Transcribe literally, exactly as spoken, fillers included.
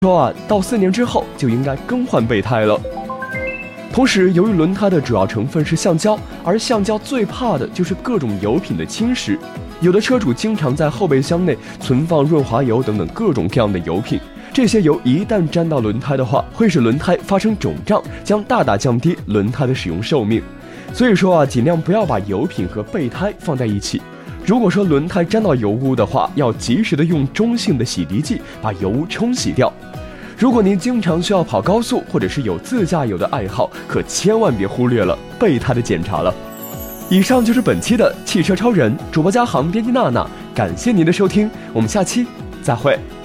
说啊，到四年之后就应该更换备胎了。同时，由于轮胎的主要成分是橡胶，而橡胶最怕的就是各种油品的侵蚀。有的车主经常在后备箱内存放润滑油等等各种各样的油品，这些油一旦沾到轮胎的话，会使轮胎发生肿胀，将大大降低轮胎的使用寿命。所以说啊，尽量不要把油品和备胎放在一起。如果说轮胎沾到油污的话，要及时的用中性的洗涤剂把油污冲洗掉。如果您经常需要跑高速，或者是有自驾游的爱好，可千万别忽略了备胎的检查了。以上就是本期的汽车超人，主播嘉航，编辑娜娜，感谢您的收听，我们下期再会。